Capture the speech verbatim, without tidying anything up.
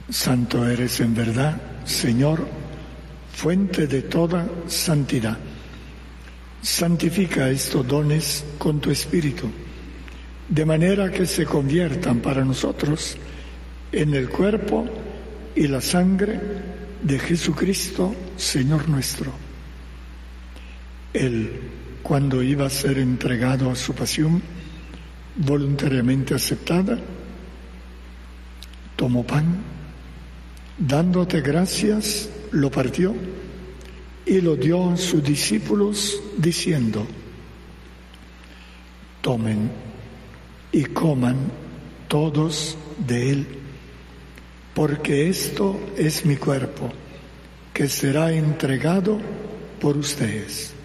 Santo eres en verdad, Señor, fuente de toda santidad. Santifica estos dones con tu Espíritu, de manera que se conviertan para nosotros en el cuerpo y la sangre de Jesucristo, Señor nuestro. Él, cuando iba a ser entregado a su pasión, voluntariamente aceptada, tomó pan, dándote gracias, lo partió y lo dio a sus discípulos, diciendo: tomen y coman todos de él, porque esto es mi cuerpo, que será entregado por ustedes.